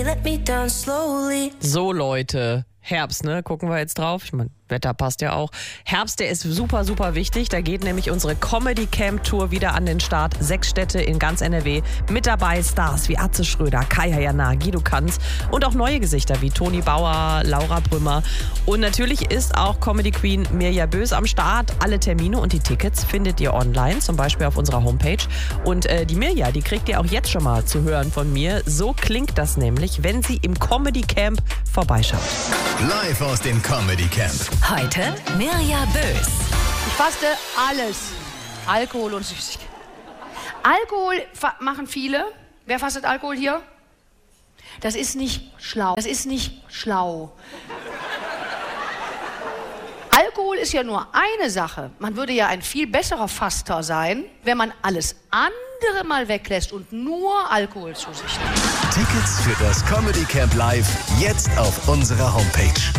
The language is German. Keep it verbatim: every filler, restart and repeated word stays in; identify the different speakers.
Speaker 1: let me down slowly.
Speaker 2: So Leute, Herbst, ne? Gucken wir jetzt drauf. Ich meine, Wetter passt ja auch. Herbst, der ist super, super wichtig. Da geht nämlich unsere Comedy Camp Tour wieder an den Start. Sechs Städte in ganz N R W. Mit dabei Stars wie Atze Schröder, Kai Hayanar, Guido Kanz und auch neue Gesichter wie Toni Bauer, Laura Brümmer. Und natürlich ist auch Comedy Queen Mirja Bös am Start. Alle Termine und die Tickets findet ihr online, zum Beispiel auf unserer Homepage. Und äh, die Mirja, die kriegt ihr auch jetzt schon mal zu hören von mir. So klingt das nämlich, wenn sie im Comedy Camp vorbeischaut.
Speaker 3: Live aus dem Comedy Camp.
Speaker 4: Heute Mirja Bös.
Speaker 5: Ich faste alles. Alkohol und Süßigkeiten. Alkohol fa- machen viele. Wer fastet Alkohol hier? Das ist nicht schlau. Das ist nicht schlau. Alkohol ist ja nur eine Sache. Man würde ja ein viel besserer Faster sein, wenn man alles andere mal weglässt und nur Alkohol zu sich nimmt.
Speaker 3: Tickets für das Comedy Camp Live jetzt auf unserer Homepage.